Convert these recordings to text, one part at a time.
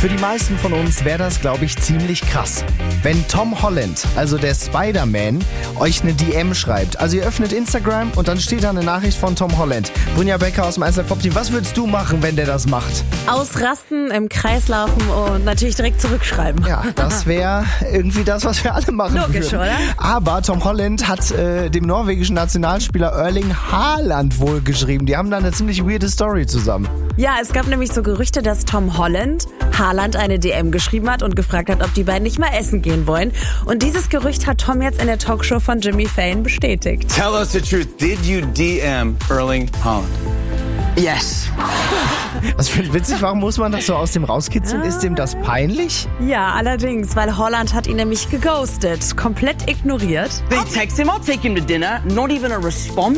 Für die meisten von uns wäre das, glaube ich, ziemlich krass. Wenn Tom Holland, also der Spider-Man, euch eine DM schreibt. Also ihr öffnet Instagram und dann steht da eine Nachricht von Tom Holland. Brynja Becker aus dem 1 Live Pop Team, was würdest du machen, wenn der das macht? Ausrasten, im Kreis laufen und natürlich direkt zurückschreiben. Ja, das wäre irgendwie das, was wir alle machen Logisch, würden. oder? Aber Tom Holland hat dem norwegischen Nationalspieler Erling Haaland wohl geschrieben. Die haben da eine ziemlich weirde Story zusammen. Ja, es gab nämlich so Gerüchte, dass Tom Holland Haaland eine DM geschrieben hat und gefragt hat, ob die beiden nicht mal essen gehen wollen. Und dieses Gerücht hat Tom jetzt in der Talkshow von Jimmy Fallon bestätigt. Tell us the truth. Did you DM Erling Haaland? Yes. Das finde ich witzig. Warum muss man das so aus dem rauskitzeln? Ist dem das peinlich? Ja, allerdings, weil Haaland hat ihn nämlich geghostet, komplett ignoriert. They text him, I'll take him to dinner. Not even a response.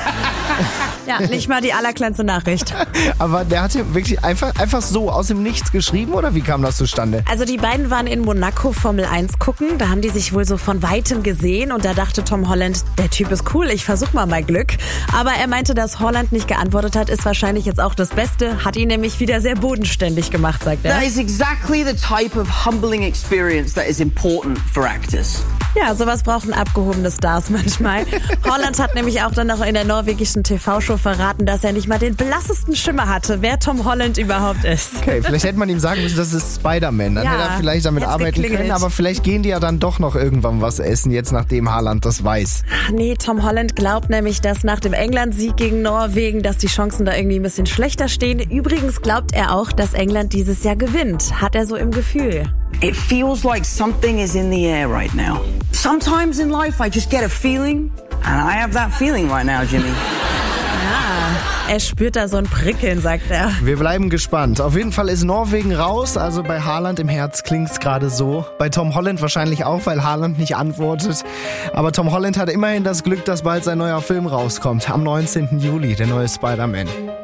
Ja, nicht mal die allerkleinste Nachricht. Aber der hat ja wirklich einfach so aus dem Nichts geschrieben, oder wie kam das zustande? Also die beiden waren in Monaco Formel 1 gucken, da haben die sich wohl so von Weitem gesehen und da dachte Tom Holland, der Typ ist cool, ich versuch mal mein Glück. Aber er meinte, dass Haaland nicht geantwortet hat, ist wahrscheinlich jetzt auch das Beste, hat ihn nämlich wieder sehr bodenständig gemacht, sagt er. That is exactly the type of humbling experience that is important for actors. Ja, sowas brauchen abgehobene Stars manchmal. Haaland hat nämlich auch dann noch in der norwegischen TV-Show verraten, dass er nicht mal den blassesten Schimmer hatte, wer Tom Holland überhaupt ist. Okay, vielleicht hätte man ihm sagen müssen, das ist Spider-Man. Dann Ja, hätte er vielleicht damit hätt's arbeiten geklingelt. können, aber vielleicht gehen die ja dann doch noch irgendwann was essen, jetzt nachdem Haaland das weiß. Ach nee, Tom Holland glaubt nämlich, dass nach dem England-Sieg gegen Norwegen, dass die Chancen da irgendwie ein bisschen schlechter stehen. Übrigens glaubt er auch, dass England dieses Jahr gewinnt. Hat er so im Gefühl. It feels like something is in the air right now. Sometimes in life I just get a feeling, and I have that feeling right now, Jimmy. Er spürt da so ein Prickeln, sagt er. Wir bleiben gespannt. Auf jeden Fall ist Norwegen raus, also bei Haaland im Herz klingt's gerade so. Bei Tom Holland wahrscheinlich auch, weil Haaland nicht antwortet. Aber Tom Holland hat immerhin das Glück, dass bald sein neuer Film rauskommt. Am 19. Juli, der neue Spider-Man.